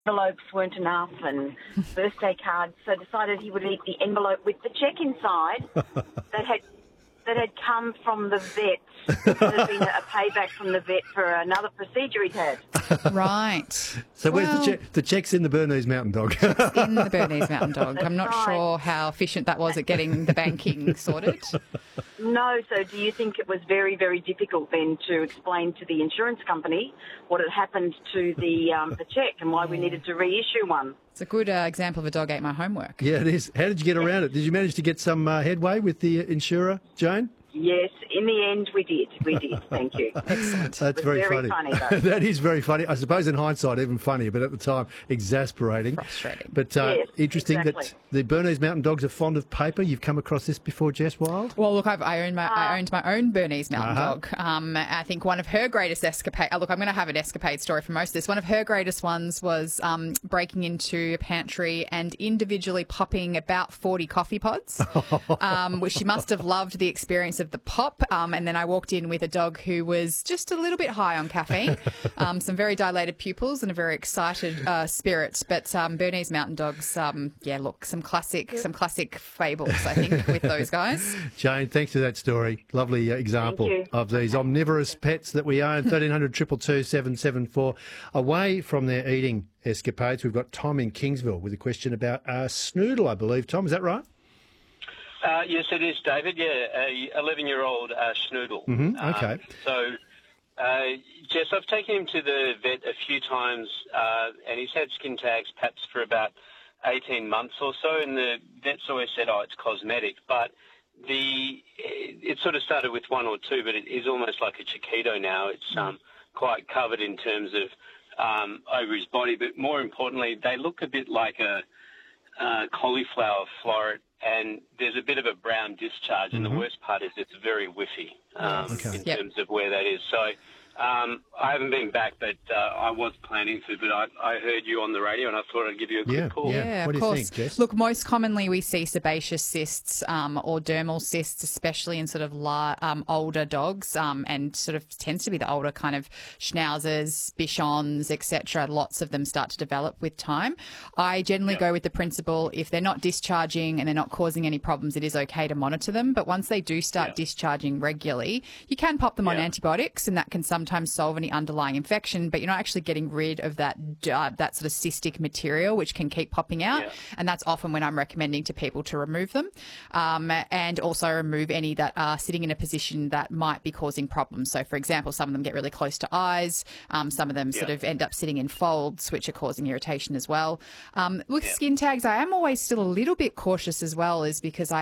envelopes weren't enough and birthday cards, so decided he would eat the envelope with the cheque inside that had come from the vet. It had been a payback from the vet for another procedure he'd had. Right. So where's the check? The check's in the Bernese Mountain Dog. In the Bernese Mountain Dog. I'm not right. sure how efficient that was at getting the banking sorted. No, so do you think it was very, very difficult then to explain to the insurance company what had happened to the cheque and why we needed to reissue one? It's a good example of a dog ate my homework. Yeah, it is. How did you get around it? Did you manage to get some headway with the insurer, Jane? Yes, in the end we did. Thank you. Excellent. That's very funny. though. That is very funny. I suppose in hindsight, even funnier, but at the time, exasperating. Frustrating. But Yes, interesting exactly. that the Bernese Mountain Dogs are fond of paper. You've come across this before, Jess Wild? Well, look, I owned my own Bernese Mountain Dog. I think one of her greatest escapades... look, I'm going to have an escapade story for most of this. One of her greatest ones was breaking into a pantry and individually popping about 40 coffee pods, which she must have loved the experience of the pop. And then I walked in with a dog who was just a little bit high on caffeine, some very dilated pupils and a very excited spirit. But Bernese Mountain Dogs, look, some classic fables, I think, with those guys. Jane, thanks for that story. Lovely example of these omnivorous pets that we own. 1300 222 774. Away from their eating escapades, we've got Tom in Kingsville with a question about Snoodle, I believe. Tom, is that right? Yes, it is, David. Yeah, a 11-year-old Schnoodle. Mm-hmm. Okay. Jess, I've taken him to the vet a few times, and he's had skin tags perhaps for about 18 months or so, and the vet's always said, it's cosmetic, but it sort of started with one or two, but it is almost like a Chiquito now. It's quite covered in terms of over his body, but more importantly, they look a bit like a cauliflower floret, and there's a bit of a brown discharge, and the worst part is it's very whiffy in terms of where that is. So I haven't been back, but I was planning to, but I heard you on the radio, and I thought I'd give you a quick call. Yeah, what of do you course. think, Jess? Look, most commonly we see sebaceous cysts or dermal cysts, especially in sort of older dogs, and sort of tends to be the older kind of schnauzers, bichons, etc. Lots of them start to develop with time. I generally go with the principle, if they're not discharging and they're not causing any problems, it is okay to monitor them. But once they do start discharging regularly, you can pop them on antibiotics, and that can sometimes solve any underlying infection, but you're not actually getting rid of that sort of cystic material which can keep popping out, and that's often when I'm recommending to people to remove them, and also remove any that are sitting in a position that might be causing problems. So, for example, some of them get really close to eyes, some of them sort of end up sitting in folds, which are causing irritation as well. With skin tags, I am always still a little bit cautious as well, is because I